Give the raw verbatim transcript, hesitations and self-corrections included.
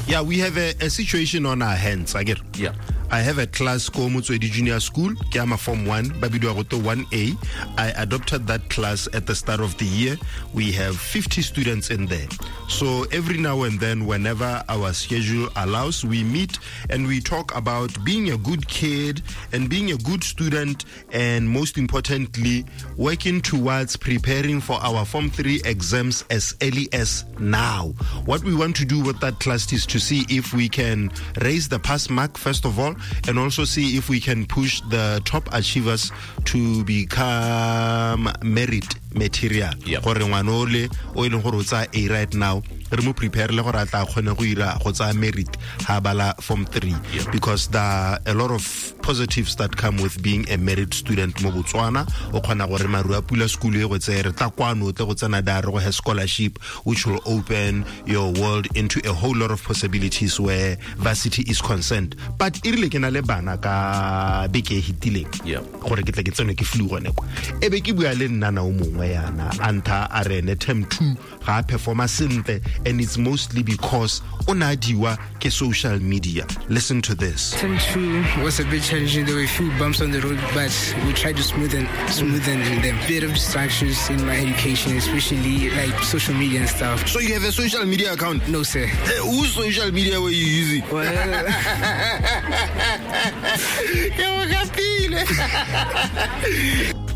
Yeah, we have a, a situation on our hands. I get. Yeah. I have a class called Motswedi Junior School, Kiama Form one, Babido Agoto one A. I adopted that class at the start of the year. We have fifty students in there. So every now and then, whenever our schedule allows, we meet and we talk about being a good kid and being a good student, and most importantly, working towards preparing for our Form three exams as early as now. What we want to do with that class is to see if we can raise the pass mark, first of all, and also see if we can push the top achievers to become merit material. Yep. Gore ngwana ole o ile go rotsa A right now re mo prepare le gore a tla kgona go ira go tsa merit ha bala Form three. Yep. Because there are a lot of positives that come with being a merit student mo Botswana. O kgona gore maru a pula school e go tsere ta kwano tle go tsena da re go ha scholarship, which will open your world into a whole lot of possibilities where varsity is concerned. But irile ke na le bana ka beke hitileng gore ke tle ke tsene ke flu gone kwa e be ke bua le nna na o mongwe yana anta arene term two ga performa sentle, and it's mostly because onadiwa ke social media. Listen to this. Term two was a bit challenging. There were a few bumps on the road, but we tried to smoothen smoothen them. Bit of distractions in my education, especially like social media and stuff. So you have a social media account? No, sir. Hey, whose social media were you using? Well,